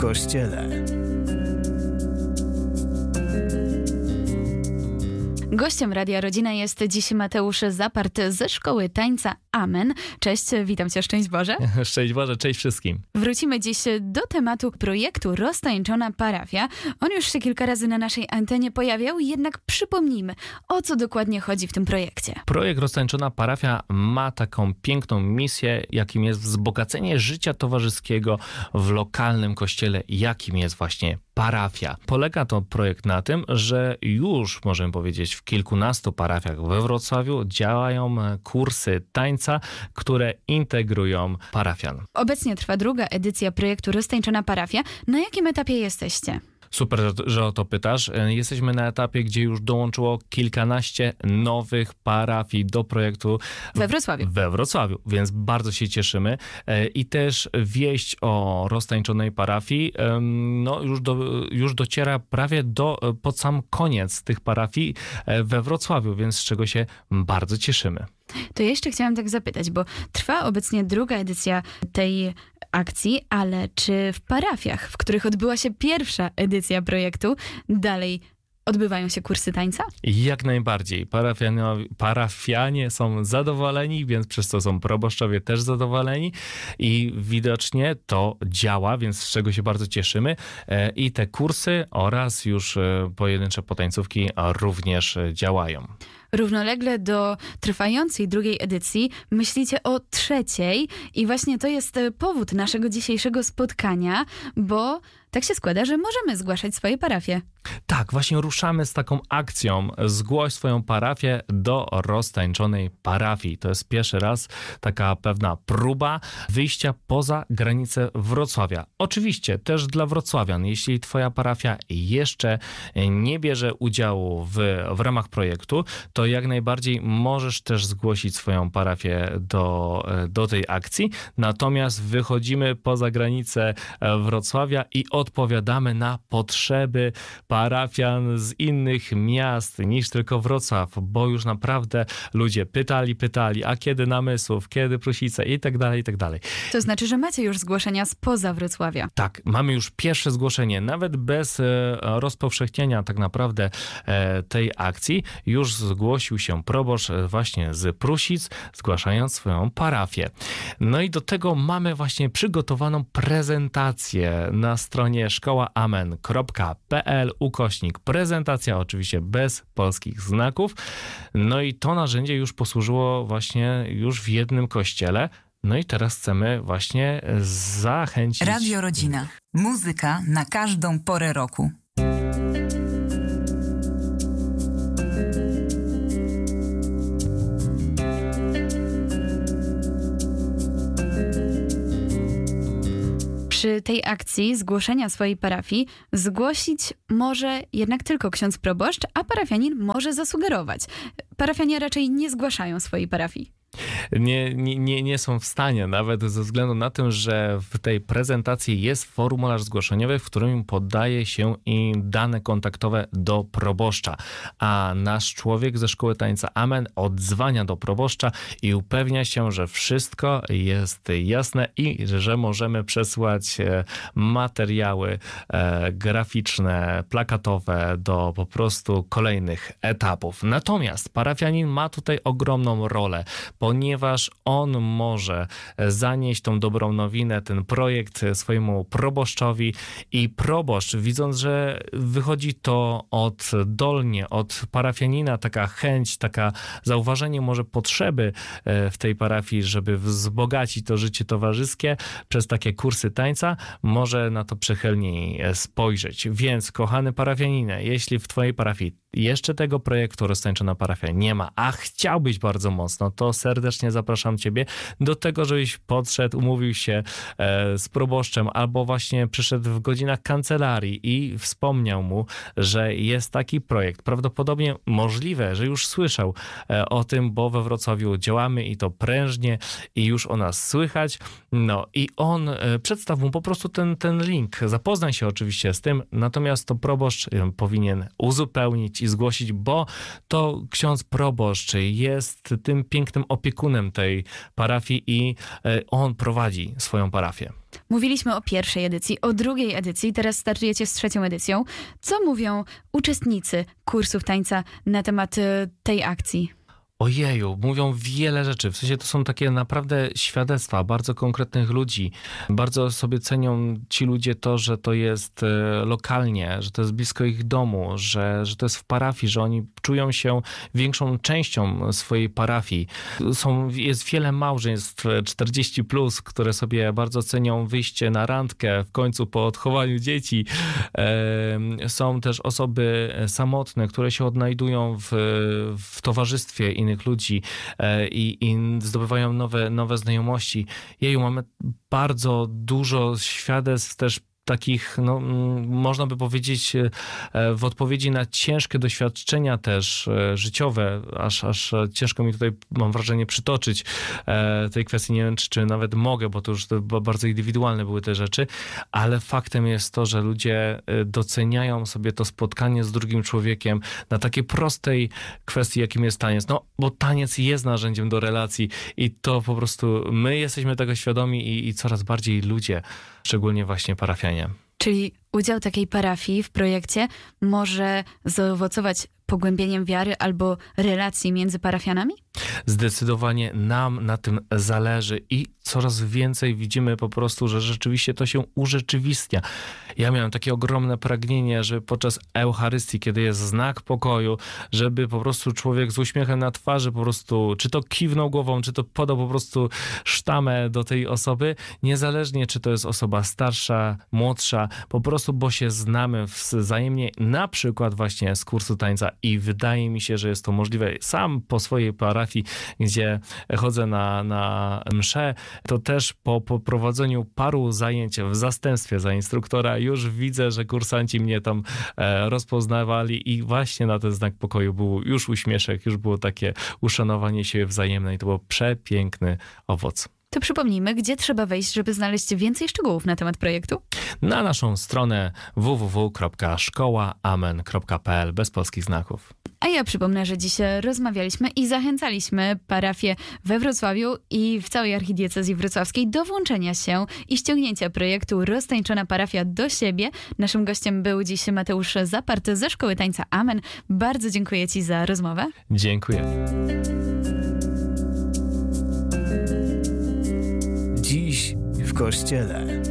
Kościele. Gościem Radia Rodzina jest dziś Mateusz Zapart ze Szkoły Tańca Amen. Cześć, witam cię, szczęść Boże. Szczęść Boże, cześć wszystkim. Wrócimy dziś do tematu projektu Roztańczona Parafia. On już się kilka razy na naszej antenie pojawiał, jednak przypomnijmy, o co dokładnie chodzi w tym projekcie. Projekt Roztańczona Parafia ma taką piękną misję, jakim jest wzbogacenie życia towarzyskiego w lokalnym kościele, jakim jest właśnie parafia. Polega to projekt na tym, że już możemy powiedzieć w kilkunastu parafiach we Wrocławiu działają kursy tańca, które integrują parafian. Obecnie trwa druga edycja projektu Roztańczona Parafia. Na jakim etapie jesteście? Super, że o to pytasz. Jesteśmy na etapie, gdzie już dołączyło kilkanaście nowych parafii do projektu We Wrocławiu, więc bardzo się cieszymy. I też wieść o roztańczonej parafii już dociera prawie pod sam koniec tych parafii we Wrocławiu, więc z czego się bardzo cieszymy. To ja jeszcze chciałam tak zapytać, bo trwa obecnie druga edycja tej akcji, ale czy w parafiach, w których odbyła się pierwsza edycja projektu, dalej odbywają się kursy tańca? Jak najbardziej. Parafianie są zadowoleni, więc przez to są proboszczowie też zadowoleni i widocznie to działa, więc z czego się bardzo cieszymy. I te kursy oraz już pojedyncze potańcówki również działają. Równolegle do trwającej drugiej edycji myślicie o trzeciej i właśnie to jest powód naszego dzisiejszego spotkania, bo tak się składa, że możemy zgłaszać swoje parafie. Tak, właśnie ruszamy z taką akcją Zgłoś swoją parafię do roztańczonej parafii. To jest pierwszy raz taka pewna próba wyjścia poza granice Wrocławia. Oczywiście też dla wrocławian. Jeśli twoja parafia jeszcze nie bierze udziału w ramach projektu, to jak najbardziej możesz też zgłosić swoją parafię do tej akcji. Natomiast wychodzimy poza granice Wrocławia i odpowiadamy na potrzeby parafian z innych miast niż tylko Wrocław, bo już naprawdę ludzie pytali, a kiedy Namysłów, kiedy Prusice i tak dalej, i tak dalej. To znaczy, że macie już zgłoszenia spoza Wrocławia. Tak, mamy już pierwsze zgłoszenie, nawet bez rozpowszechnienia tak naprawdę tej akcji. Już zgłosił się proboszcz właśnie z Prusic, zgłaszając swoją parafię. No i do tego mamy właśnie przygotowaną prezentację na stronie szkołaamen.pl /prezentacja, oczywiście bez polskich znaków. No i to narzędzie już posłużyło właśnie już w jednym kościele. No i teraz chcemy właśnie zachęcić... Radio Rodzina. Muzyka na każdą porę roku. Przy tej akcji zgłoszenia swojej parafii zgłosić może jednak tylko ksiądz proboszcz, a parafianin może zasugerować. Parafianie raczej nie zgłaszają swojej parafii. Nie są w stanie, nawet ze względu na to, że w tej prezentacji jest formularz zgłoszeniowy, w którym podaje się i dane kontaktowe do proboszcza. A nasz człowiek ze Szkoły Tańca Amen odzwania do proboszcza i upewnia się, że wszystko jest jasne i że możemy przesłać materiały graficzne, plakatowe do po prostu kolejnych etapów. Natomiast parafianin ma tutaj ogromną rolę, ponieważ on może zanieść tą dobrą nowinę, ten projekt swojemu proboszczowi i proboszcz, widząc, że wychodzi to oddolnie od parafianina, taka chęć, taka zauważenie może potrzeby w tej parafii, żeby wzbogacić to życie towarzyskie przez takie kursy tańca, może na to przychylniej spojrzeć. Więc, kochany parafianinie, jeśli w twojej parafii jeszcze tego projektu Roztańczona Parafia nie ma, a chciałbyś bardzo mocno, to serdecznie zapraszam ciebie do tego, żebyś podszedł, umówił się z proboszczem albo właśnie przyszedł w godzinach kancelarii i wspomniał mu, że jest taki projekt. Prawdopodobnie możliwe, że już słyszał o tym, bo we Wrocławiu działamy i to prężnie i już o nas słychać. No i on przedstawił mu po prostu ten link. Zapoznaj się oczywiście z tym, natomiast to proboszcz powinien uzupełnić i zgłosić, bo to ksiądz proboszcz jest tym pięknym opiekuniem opiekunem tej parafii i on prowadzi swoją parafię. Mówiliśmy o pierwszej edycji, o drugiej edycji, teraz startujecie z trzecią edycją. Co mówią uczestnicy kursów tańca na temat tej akcji? Ojeju, mówią wiele rzeczy. W sensie to są takie naprawdę świadectwa bardzo konkretnych ludzi. Bardzo sobie cenią ci ludzie to, że to jest lokalnie, że to jest blisko ich domu, że to jest w parafii, że oni czują się większą częścią swojej parafii. Jest wiele małżeństw 40+, które sobie bardzo cenią wyjście na randkę w końcu po odchowaniu dzieci. Są też osoby samotne, które się odnajdują w towarzystwie innych ludzi i zdobywają nowe znajomości. Mamy bardzo dużo świadectw też takich, można by powiedzieć, w odpowiedzi na ciężkie doświadczenia też życiowe, aż ciężko mi tutaj, mam wrażenie, przytoczyć tej kwestii. Nie wiem, czy nawet mogę, bo to już bardzo indywidualne były te rzeczy, ale faktem jest to, że ludzie doceniają sobie to spotkanie z drugim człowiekiem na takiej prostej kwestii, jakim jest taniec. Bo taniec jest narzędziem do relacji i to po prostu my jesteśmy tego świadomi i coraz bardziej ludzie, szczególnie właśnie parafianie. Czyli udział takiej parafii w projekcie może zaowocować pogłębieniem wiary albo relacji między parafianami? Zdecydowanie nam na tym zależy i coraz więcej widzimy po prostu, że rzeczywiście to się urzeczywistnia. Ja miałem takie ogromne pragnienie, że podczas Eucharystii, kiedy jest znak pokoju, żeby po prostu człowiek z uśmiechem na twarzy po prostu, czy to kiwnął głową, czy to podał po prostu sztamę do tej osoby, niezależnie czy to jest osoba starsza, młodsza, po prostu, bo się znamy wzajemnie, na przykład właśnie z kursu tańca i wydaje mi się, że jest to możliwe. Sam po swojej parafii, gdzie chodzę na mszę, to też po prowadzeniu paru zajęć w zastępstwie za instruktora już widzę, że kursanci mnie tam rozpoznawali i właśnie na ten znak pokoju był już uśmieszek, już było takie uszanowanie się wzajemne i to był przepiękny owoc. To przypomnijmy, gdzie trzeba wejść, żeby znaleźć więcej szczegółów na temat projektu? Na naszą stronę www.szkołaamen.pl bez polskich znaków. A ja przypomnę, że dziś rozmawialiśmy i zachęcaliśmy parafię we Wrocławiu i w całej archidiecezji wrocławskiej do włączenia się i ściągnięcia projektu Roztańczona Parafia do siebie. Naszym gościem był dziś Mateusz Zapart ze Szkoły Tańca Amen. Bardzo dziękuję Ci za rozmowę. Dziękuję. Dziś w Kościele.